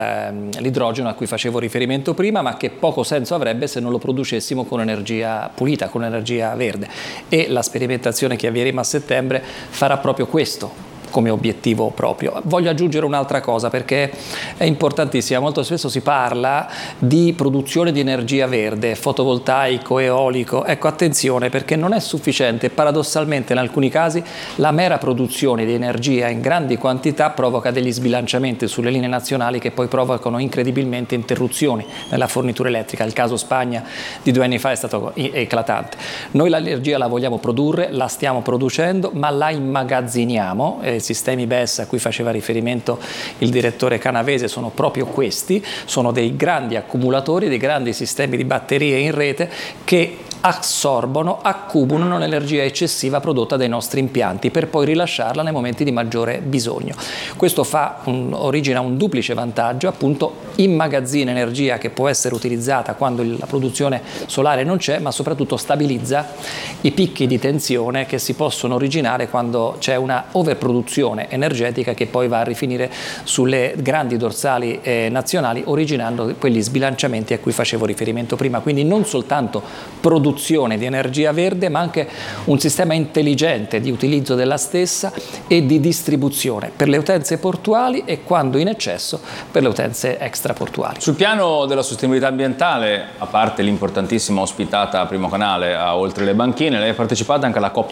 l'idrogeno a cui facevo riferimento prima, ma che poco senso avrebbe se non lo producessimo con energia pulita, con energia verde. E la sperimentazione che avvieremo a settembre farà proprio questo come obiettivo proprio. Voglio aggiungere un'altra cosa perché è importantissima. Molto spesso si parla di produzione di energia verde, fotovoltaico, eolico. Ecco, attenzione, perché non è sufficiente. Paradossalmente in alcuni casi la mera produzione di energia in grandi quantità provoca degli sbilanciamenti sulle linee nazionali che poi provocano incredibilmente interruzioni nella fornitura elettrica. Il caso Spagna di 2 anni fa è stato eclatante. Noi l'energia la vogliamo produrre, la stiamo producendo, ma la immagazziniamo. Sistemi BES a cui faceva riferimento il direttore Canavese sono proprio questi, sono dei grandi accumulatori, dei grandi sistemi di batterie in rete che assorbono, accumulano l'energia eccessiva prodotta dai nostri impianti per poi rilasciarla nei momenti di maggiore bisogno. Questo origina un duplice vantaggio, appunto immagazzina energia che può essere utilizzata quando la produzione solare non c'è, ma soprattutto stabilizza i picchi di tensione che si possono originare quando c'è una overproduzione energetica che poi va a rifinire sulle grandi dorsali nazionali, originando quegli sbilanciamenti a cui facevo riferimento prima. Quindi non soltanto produzione di energia verde, ma anche un sistema intelligente di utilizzo della stessa e di distribuzione per le utenze portuali e, quando in eccesso, per le utenze extraportuali. Sul piano della sostenibilità ambientale, a parte l'importantissima ospitata a Primo Canale a Oltre le Banchine, lei ha partecipato anche alla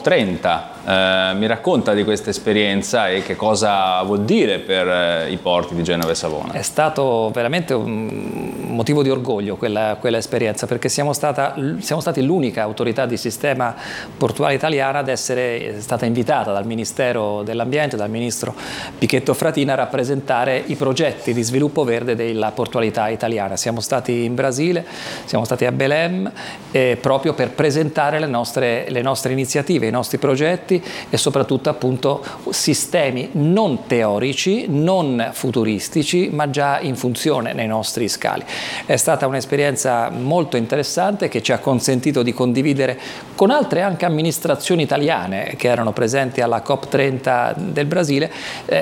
COP30. Mi racconta di questa esperienza e che cosa vuol dire per i porti di Genova e Savona? È stato veramente un motivo di orgoglio quella esperienza, perché siamo stati l'unica autorità di sistema portuale italiana ad essere stata invitata dal Ministero dell'Ambiente, dal Ministro Pichetto Fratin, a rappresentare i progetti di sviluppo verde della portualità italiana. Siamo stati in Brasile, siamo stati a Belém proprio per presentare le nostre iniziative, i nostri progetti e soprattutto appunto sistemi non teorici, non futuristici, ma già in funzione nei nostri scali. È stata un'esperienza molto interessante che ci ha consentito di condividere con altre anche amministrazioni italiane che erano presenti alla COP30 del Brasile,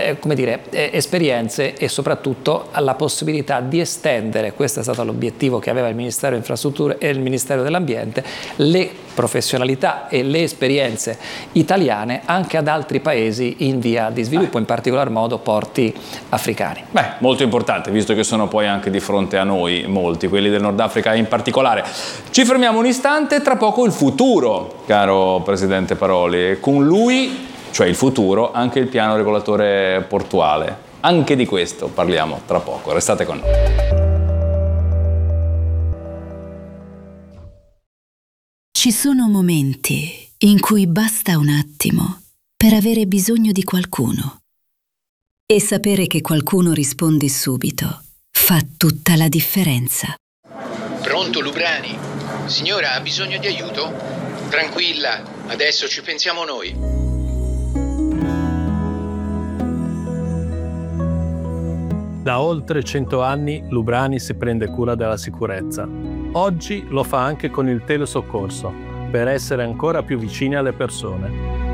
esperienze e soprattutto la possibilità di estendere, questo è stato l'obiettivo che aveva il Ministero delle Infrastrutture e il Ministero dell'Ambiente, le professionalità e le esperienze italiane anche ad altri paesi in via di sviluppo, in particolar modo porti africani. Molto importante, visto che sono poi anche di fronte a noi molti, quelli del Nord Africa in particolare. Ci fermiamo un istante, tra poco il futuro, caro Presidente Paroli, e con lui, cioè il futuro, anche il piano regolatore portuale. Anche di questo parliamo tra poco, restate con noi. Ci sono momenti in cui basta un attimo per avere bisogno di qualcuno. E sapere che qualcuno risponde subito fa tutta la differenza. Pronto, Lubrani? Signora, ha bisogno di aiuto? Tranquilla, adesso ci pensiamo noi. Da oltre 100 anni Lubrani si prende cura della sicurezza. Oggi lo fa anche con il telesoccorso, per essere ancora più vicini alle persone.